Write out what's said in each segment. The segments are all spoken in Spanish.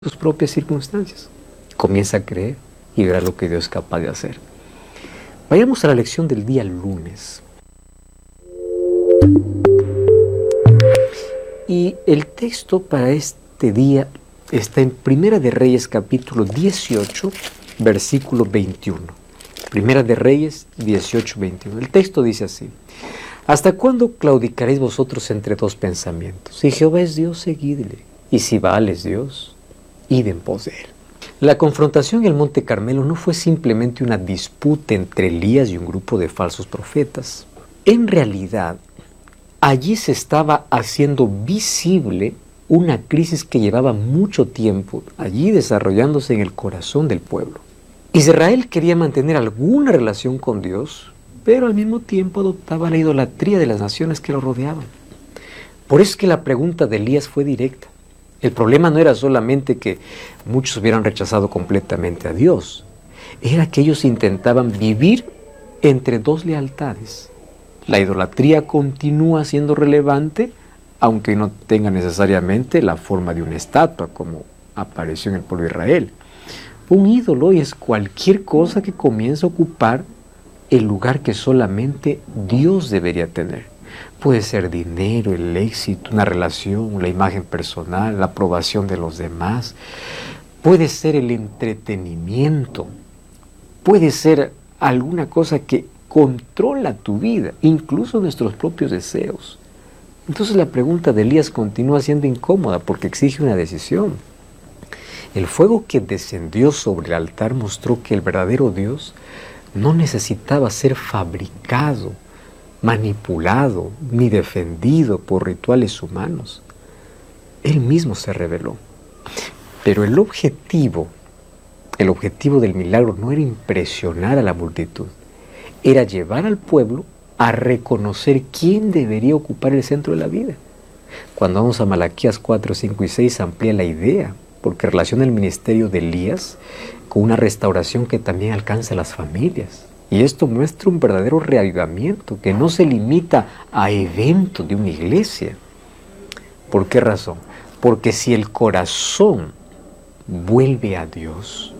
tus propias circunstancias. Comienza a creer y verás lo que Dios es capaz de hacer. Vayamos a la lección del día lunes. Y el texto para este día está en Primera de Reyes capítulo 18, versículo 21. Primera de Reyes 18, 21. El texto dice así: ¿Hasta cuándo claudicaréis vosotros entre dos pensamientos? Si Jehová es Dios, seguidle, y si Baal es Dios, id en pos de él. La confrontación en el Monte Carmelo no fue simplemente una disputa entre Elías y un grupo de falsos profetas. En realidad, allí se estaba haciendo visible una crisis que llevaba mucho tiempo allí desarrollándose en el corazón del pueblo. Israel quería mantener alguna relación con Dios, pero al mismo tiempo adoptaba la idolatría de las naciones que lo rodeaban. Por eso es que la pregunta de Elías fue directa. El problema no era solamente que muchos hubieran rechazado completamente a Dios, era que ellos intentaban vivir entre dos lealtades. La idolatría continúa siendo relevante, aunque no tenga necesariamente la forma de una estatua, como apareció en el pueblo de Israel. Un ídolo es cualquier cosa que comienza a ocupar el lugar que solamente Dios debería tener. Puede ser dinero, el éxito, una relación, la imagen personal, la aprobación de los demás. Puede ser el entretenimiento. Puede ser alguna cosa que controla tu vida, incluso nuestros propios deseos. Entonces la pregunta de Elías continúa siendo incómoda porque exige una decisión. El fuego que descendió sobre el altar mostró que el verdadero Dios no necesitaba ser fabricado, manipulado ni defendido por rituales humanos. Él mismo se reveló. Pero el objetivo del milagro no era impresionar a la multitud, era llevar al pueblo a reconocer quién debería ocupar el centro de la vida. Cuando vamos a Malaquías 4, 5 y 6 amplía la idea, porque relaciona el ministerio de Elías con una restauración que también alcanza a las familias. Y esto muestra un verdadero reavivamiento que no se limita a eventos de una iglesia. ¿Por qué razón? Porque si el corazón vuelve a Dios,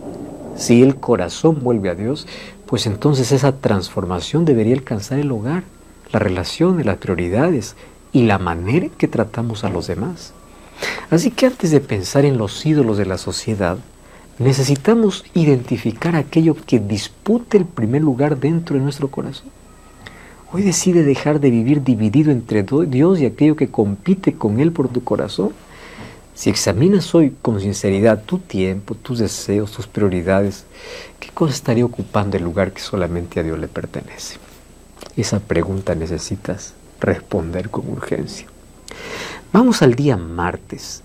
pues entonces esa transformación debería alcanzar el hogar, las relaciones, las prioridades y la manera en que tratamos a los demás. Así que antes de pensar en los ídolos de la sociedad, necesitamos identificar aquello que dispute el primer lugar dentro de nuestro corazón. Hoy decide dejar de vivir dividido entre Dios y aquello que compite con Él por tu corazón. Si examinas hoy con sinceridad tu tiempo, tus deseos, tus prioridades, ¿qué cosa estaría ocupando el lugar que solamente a Dios le pertenece? Esa pregunta necesitas responder con urgencia. Vamos al día martes.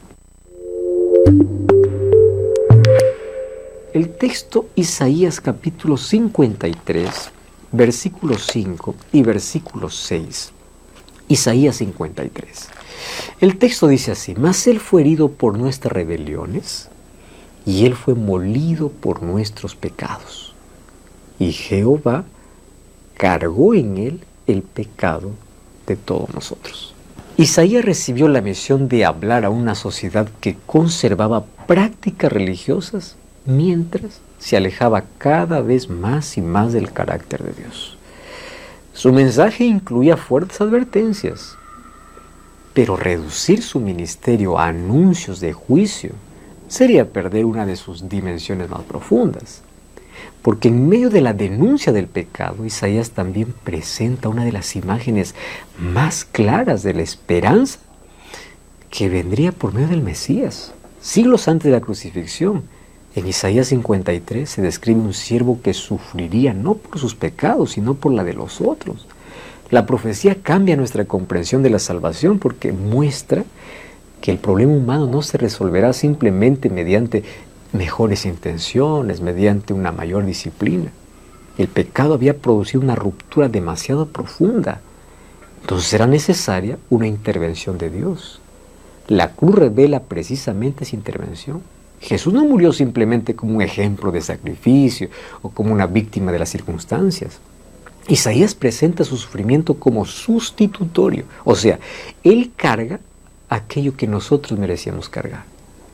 El texto Isaías capítulo 53, versículo 5 y versículo 6. Isaías 53. El texto dice así: Mas Él fue herido por nuestras rebeliones, y Él fue molido por nuestros pecados. Y Jehová cargó en Él el pecado de todos nosotros. Isaías recibió la misión de hablar a una sociedad que conservaba prácticas religiosas mientras se alejaba cada vez más y más del carácter de Dios. Su mensaje incluía fuertes advertencias, pero reducir su ministerio a anuncios de juicio sería perder una de sus dimensiones más profundas. Porque en medio de la denuncia del pecado, Isaías también presenta una de las imágenes más claras de la esperanza que vendría por medio del Mesías. Siglos antes de la crucifixión, en Isaías 53 se describe un siervo que sufriría no por sus pecados, sino por la de los otros. La profecía cambia nuestra comprensión de la salvación porque muestra que el problema humano no se resolverá simplemente mediante mejores intenciones, mediante una mayor disciplina. El pecado había producido una ruptura demasiado profunda. Entonces era necesaria una intervención de Dios. La cruz revela precisamente esa intervención. Jesús no murió simplemente como un ejemplo de sacrificio o como una víctima de las circunstancias. Isaías presenta su sufrimiento como sustitutorio, o sea, Él carga aquello que nosotros merecíamos cargar.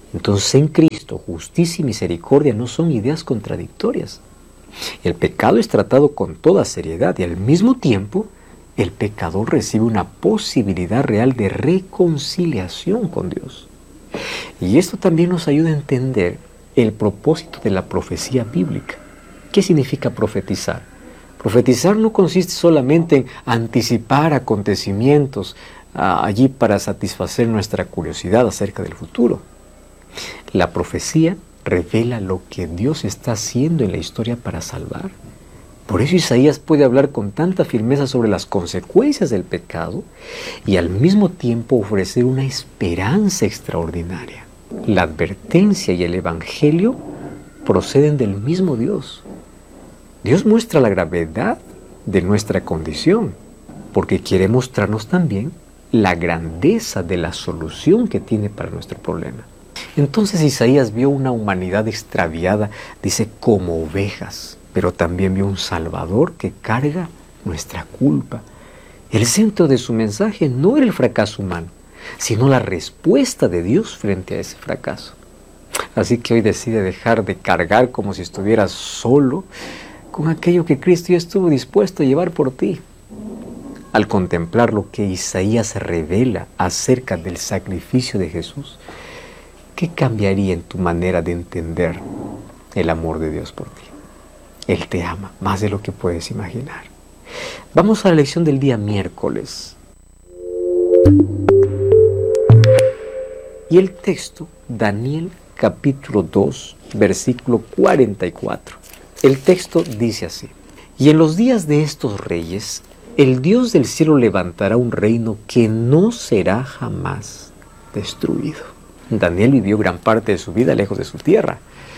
Entonces en Cristo justicia y misericordia no son ideas contradictorias. El pecado es tratado con toda seriedad y al mismo tiempo el pecador recibe una posibilidad real de reconciliación con Dios. Y esto también nos ayuda a entender el propósito de la profecía bíblica. ¿Qué significa profetizar? Profetizar no consiste solamente en anticipar acontecimientos allí para satisfacer nuestra curiosidad acerca del futuro. La profecía revela lo que Dios está haciendo en la historia para salvar. Por eso Isaías puede hablar con tanta firmeza sobre las consecuencias del pecado y al mismo tiempo ofrecer una esperanza extraordinaria. La advertencia y el evangelio proceden del mismo Dios. Dios muestra la gravedad de nuestra condición porque quiere mostrarnos también la grandeza de la solución que tiene para nuestro problema. Entonces Isaías vio una humanidad extraviada, dice, como ovejas, pero también vio un Salvador que carga nuestra culpa. El centro de su mensaje no era el fracaso humano, sino la respuesta de Dios frente a ese fracaso. Así que hoy decide dejar de cargar como si estuvieras solo con aquello que Cristo ya estuvo dispuesto a llevar por ti. Al contemplar lo que Isaías revela acerca del sacrificio de Jesús, ¿qué cambiaría en tu manera de entender el amor de Dios por ti? Él te ama más de lo que puedes imaginar. Vamos a la lección del día miércoles. Y el texto, Daniel capítulo 2, versículo 44. El texto dice así: y en los días de estos reyes, el Dios del cielo levantará un reino que no será jamás destruido. Daniel vivió gran parte de su vida lejos de su tierra,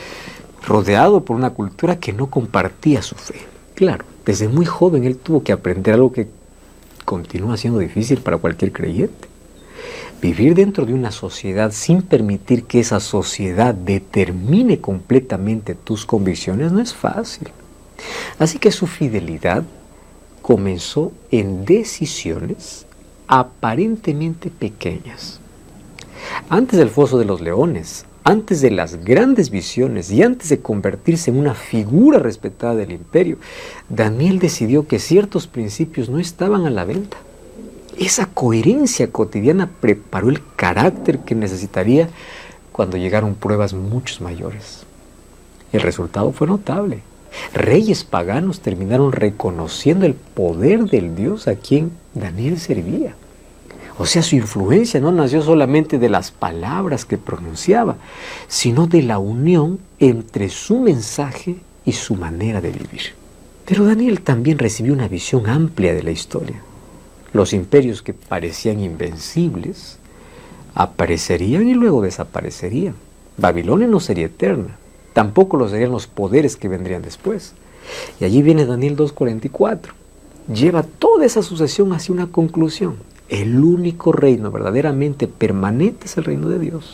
rodeado por una cultura que no compartía su fe. Claro, desde muy joven él tuvo que aprender algo que continúa siendo difícil para cualquier creyente. Vivir dentro de una sociedad sin permitir que esa sociedad determine completamente tus convicciones no es fácil. Así que su fidelidad comenzó en decisiones aparentemente pequeñas. Antes del foso de los leones, antes de las grandes visiones y antes de convertirse en una figura respetada del imperio, Daniel decidió que ciertos principios no estaban a la venta. Esa coherencia cotidiana preparó el carácter que necesitaría cuando llegaron pruebas mucho mayores. El resultado fue notable. Reyes paganos terminaron reconociendo el poder del Dios a quien Daniel servía. O sea, su influencia no nació solamente de las palabras que pronunciaba, sino de la unión entre su mensaje y su manera de vivir. Pero Daniel también recibió una visión amplia de la historia. Los imperios que parecían invencibles aparecerían y luego desaparecerían. Babilonia no sería eterna, tampoco lo serían los poderes que vendrían después. Y allí viene Daniel 2:44. Lleva toda esa sucesión hacia una conclusión. El único reino verdaderamente permanente es el reino de Dios.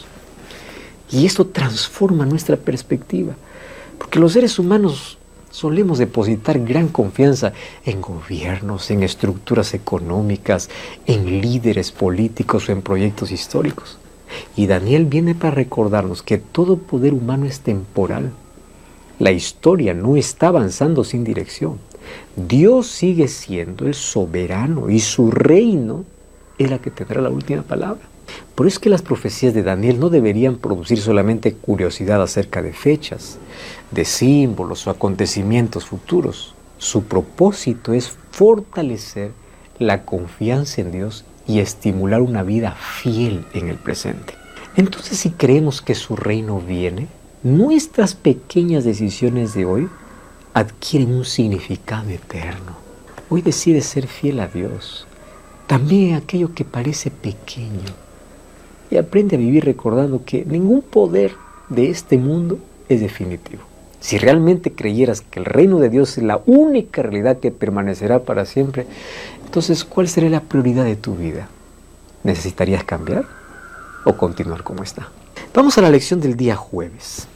Y esto transforma nuestra perspectiva, porque los seres humanos solemos depositar gran confianza en gobiernos, en estructuras económicas, en líderes políticos o en proyectos históricos. Y Daniel viene para recordarnos que todo poder humano es temporal. La historia no está avanzando sin dirección. Dios sigue siendo el soberano y su reino es la que tendrá la última palabra. Por eso es que las profecías de Daniel no deberían producir solamente curiosidad acerca de fechas, de símbolos o acontecimientos futuros. Su propósito es fortalecer la confianza en Dios y estimular una vida fiel en el presente. Entonces, si creemos que su reino viene, nuestras pequeñas decisiones de hoy adquieren un significado eterno. Hoy decides ser fiel a Dios, también aquello que parece pequeño. Y aprende a vivir recordando que ningún poder de este mundo es definitivo. Si realmente creyeras que el reino de Dios es la única realidad que permanecerá para siempre, entonces, ¿cuál sería la prioridad de tu vida? ¿Necesitarías cambiar o continuar como está? Vamos a la lección del día jueves.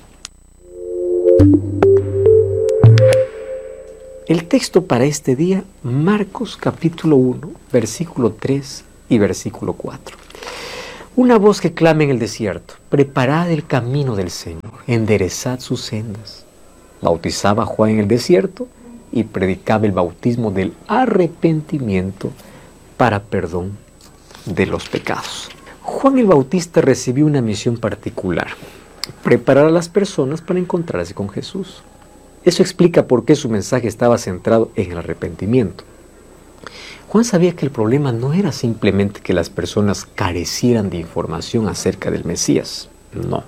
El texto para este día, Marcos capítulo 1, versículo 3 y versículo 4. Una voz que clama en el desierto: preparad el camino del Señor, enderezad sus sendas. Bautizaba a Juan en el desierto y predicaba el bautismo del arrepentimiento para perdón de los pecados. Juan el Bautista recibió una misión particular: preparar a las personas para encontrarse con Jesús. Eso explica por qué su mensaje estaba centrado en el arrepentimiento. Juan sabía que el problema no era simplemente que las personas carecieran de información acerca del Mesías. No.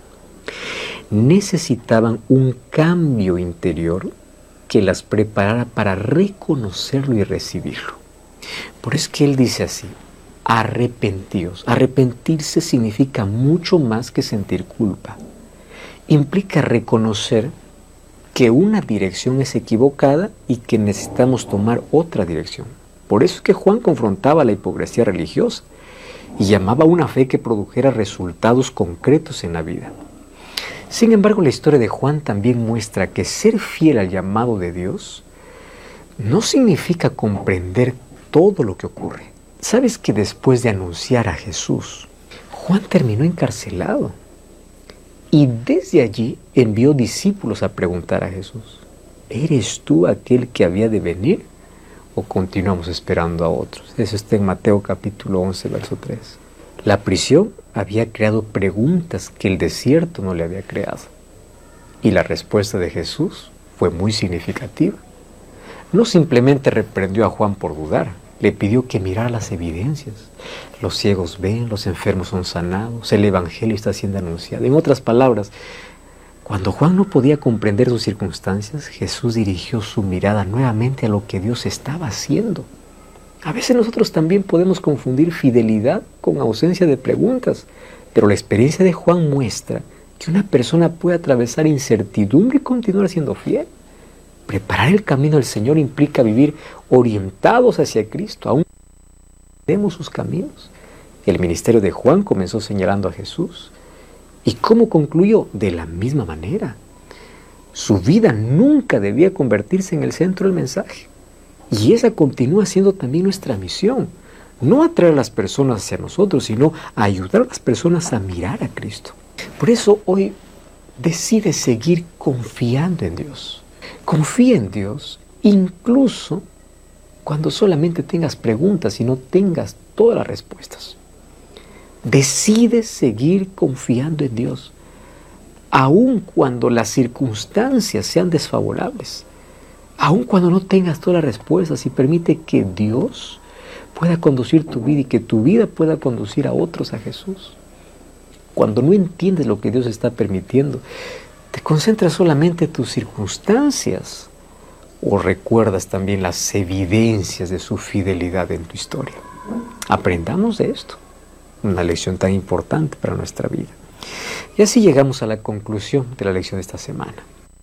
Necesitaban un cambio interior que las preparara para reconocerlo y recibirlo. Por eso es que él dice así: arrepentíos. Arrepentirse significa mucho más que sentir culpa. Implica reconocer que una dirección es equivocada y que necesitamos tomar otra dirección. Por eso es que Juan confrontaba la hipocresía religiosa y llamaba a una fe que produjera resultados concretos en la vida. Sin embargo, la historia de Juan también muestra que ser fiel al llamado de Dios no significa comprender todo lo que ocurre. ¿Sabes que después de anunciar a Jesús, Juan terminó encarcelado? Y desde allí envió discípulos a preguntar a Jesús: ¿eres tú aquel que había de venir o continuamos esperando a otros? Eso está en Mateo capítulo 11, verso 3. La prisión había creado preguntas que el desierto no le había creado. Y la respuesta de Jesús fue muy significativa. No simplemente reprendió a Juan por dudar, le pidió que mirara las evidencias. Los ciegos ven, los enfermos son sanados, el evangelio está siendo anunciado. En otras palabras, cuando Juan no podía comprender sus circunstancias, Jesús dirigió su mirada nuevamente a lo que Dios estaba haciendo. A veces nosotros también podemos confundir fidelidad con ausencia de preguntas, pero la experiencia de Juan muestra que una persona puede atravesar incertidumbre y continuar siendo fiel. Preparar el camino del Señor implica vivir orientados hacia Cristo, aún vemos sus caminos. El ministerio de Juan comenzó señalando a Jesús. ¿Y cómo concluyó? De la misma manera. Su vida nunca debía convertirse en el centro del mensaje. Y esa continúa siendo también nuestra misión. No atraer a las personas hacia nosotros, sino ayudar a las personas a mirar a Cristo. Por eso hoy decide seguir confiando en Dios. Confía en Dios incluso cuando solamente tengas preguntas y no tengas todas las respuestas. Decide seguir confiando en Dios, aun cuando las circunstancias sean desfavorables, aun cuando no tengas todas las respuestas, y permite que Dios pueda conducir tu vida y que tu vida pueda conducir a otros a Jesús. Cuando no entiendes lo que Dios está permitiendo, ¿te concentras solamente en tus circunstancias o recuerdas también las evidencias de su fidelidad en tu historia? Aprendamos de esto. Una lección tan importante para nuestra vida. Y así llegamos a la conclusión de la lección de esta semana.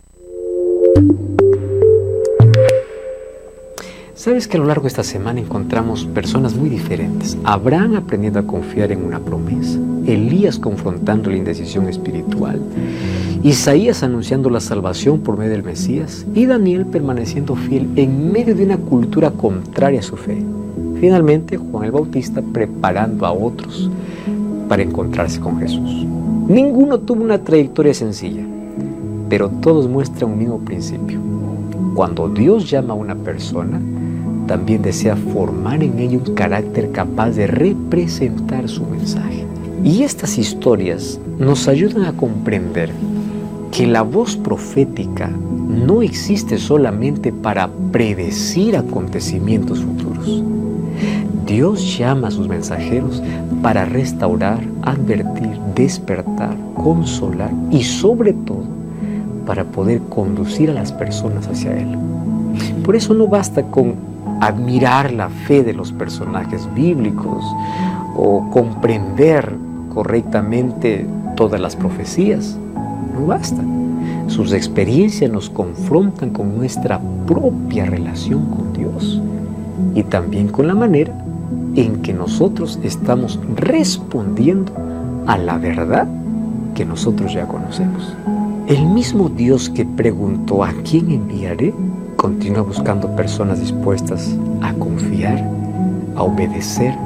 Sabes que a lo largo de esta semana encontramos personas muy diferentes. Abraham aprendiendo a confiar en una promesa, Elías confrontando la indecisión espiritual, Isaías anunciando la salvación por medio del Mesías y Daniel permaneciendo fiel en medio de una cultura contraria a su fe. Finalmente, Juan el Bautista preparando a otros para encontrarse con Jesús. Ninguno tuvo una trayectoria sencilla, pero todos muestran un mismo principio. Cuando Dios llama a una persona, también desea formar en ella un carácter capaz de representar su mensaje. Y estas historias nos ayudan a comprender que la voz profética no existe solamente para predecir acontecimientos futuros. Dios llama a sus mensajeros para restaurar, advertir, despertar, consolar y sobre todo para poder conducir a las personas hacia Él. Por eso no basta con admirar la fe de los personajes bíblicos o comprender correctamente todas las profecías. No basta. Sus experiencias nos confrontan con nuestra propia relación con Dios y también con la manera en que nosotros estamos respondiendo a la verdad que nosotros ya conocemos. El mismo Dios que preguntó ¿a quién enviaré? Continúa buscando personas dispuestas a confiar, a obedecer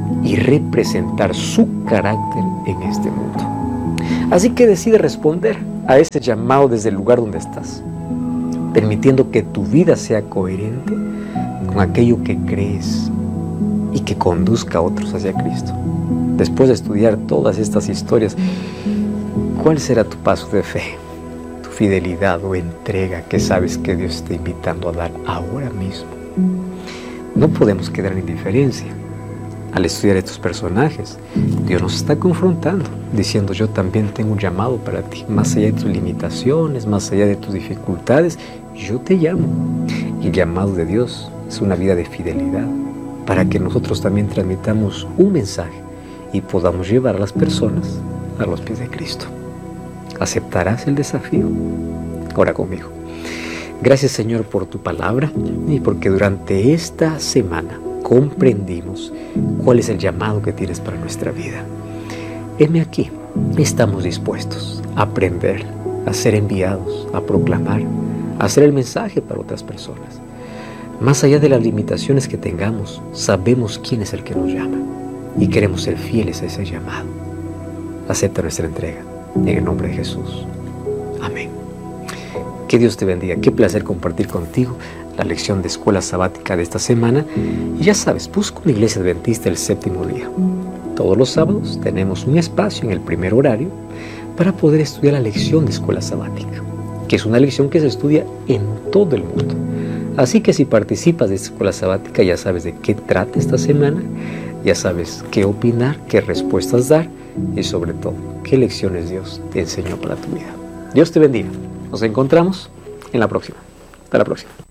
y representar su carácter en este mundo. Así que decide responder a ese llamado desde el lugar donde estás, permitiendo que tu vida sea coherente con aquello que crees y que conduzca a otros hacia Cristo. Después de estudiar todas estas historias, ¿cuál será tu paso de fe, tu fidelidad o entrega que sabes que Dios está invitando a dar ahora mismo? No podemos quedar en indiferencia. Al estudiar estos personajes, Dios nos está confrontando, diciendo: yo también tengo un llamado para ti, más allá de tus limitaciones, más allá de tus dificultades, yo te llamo. Y el llamado de Dios es una vida de fidelidad, para que nosotros también transmitamos un mensaje y podamos llevar a las personas a los pies de Cristo. ¿Aceptarás el desafío? Ora conmigo. Gracias, Señor, por tu palabra y porque durante esta semana comprendimos cuál es el llamado que tienes para nuestra vida. Heme aquí, estamos dispuestos a aprender, a ser enviados, a proclamar, a hacer el mensaje para otras personas. Más allá de las limitaciones que tengamos, sabemos quién es el que nos llama y queremos ser fieles a ese llamado. Acepta nuestra entrega, en el nombre de Jesús. Amén. Que Dios te bendiga. Qué placer compartir contigo la lección de escuela sabática de esta semana. Y ya sabes, busca una iglesia adventista el séptimo día. Todos los sábados tenemos un espacio en el primer horario para poder estudiar la lección de escuela sabática, que es una lección que se estudia en todo el mundo. Así que si participas de esta escuela sabática, ya sabes de qué trata esta semana, ya sabes qué opinar, qué respuestas dar y sobre todo, qué lecciones Dios te enseñó para tu vida. Dios te bendiga. Nos encontramos en la próxima. Hasta la próxima.